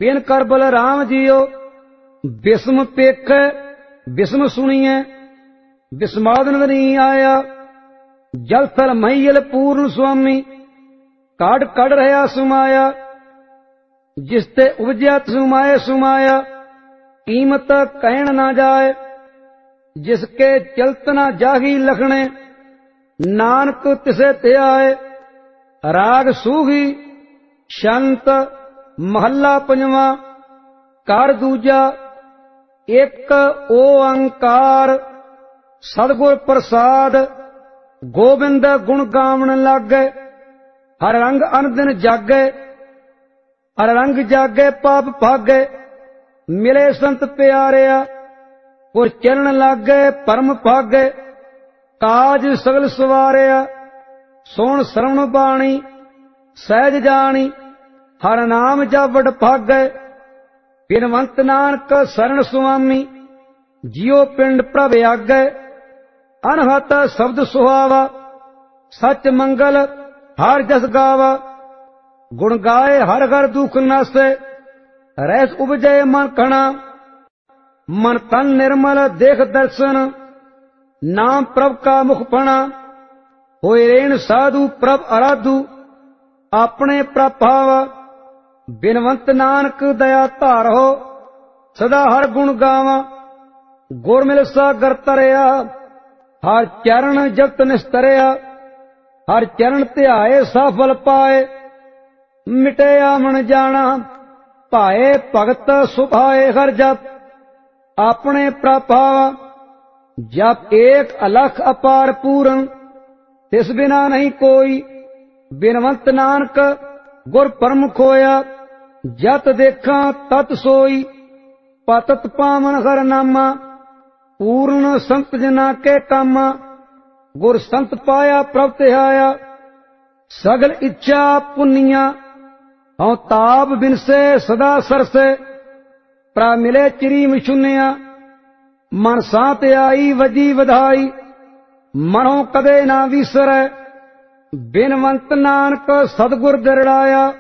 Pin कर बल राम जियो, बिस्म पेख बिस्म सुनिए, बिस्मादन नहीं आया। जल थल महियल पूर्ण स्वामी, काढ़ कढ़ रहा सुमाया। जिसते उपजया सुमाए सुमाया, कीमत कहन ना जाए। जिसके चलत ना जागी लखने, नानक तिसे ते आए। राग सूही शंत महला पंजवा, कर दूजा एक ओंकार। सतगुर प्रसाद गोबिंद गुण गावन लागे। हर रंग अनदिन जागे, हर रंग जागे पाप भागे। मिले संत प्यारिया, और चरण लागे परम भागे। काज सगल सवारिया, सोण श्रवण बाणी सहज जानी। हर नाम जपड़ भागे, बिनवंत नानक शरण सुआमी। जियो पिंड प्रभ आगे, अनहत शब्द सुहावा। सच मंगल हर जस गावा, गुण गाए हर घर दुख नासे। रहस उपजे मन कणा, मन तन निर्मल देख दर्शन। नाम प्रभ का मुख पणा, होए रेण साधु प्रभ आराधु। अपने प्रभाव बिनवंत नानक दया धारो। सदा हर गुण गावा, गुर मिल सागर तरया। हर चरण जगत निस्तरया, हर चरण ध्याए सफल पाए। मिटे आमन जाना, पाए भगत सुभाए हर जप। अपने प्रभाव जप एक अलख अपार पूरन, तिस बिना नहीं कोई। बिनवंत नानक गुर परम खोया, जत देखा तत सोई। पतत पावन हर नामा, पूर्ण संत जना के कामा। गुर संत पाया प्रभ तिहाया, सगल इच्छा पुनिया। हूँ ताप बिनसे सदा सरसे, प्रा मिले चिरी मिछुनिया। मन सांत आई वजी वधाई, मनो कदे ना विसरै। बिनवंत नानक सतगुर दरड़ाया।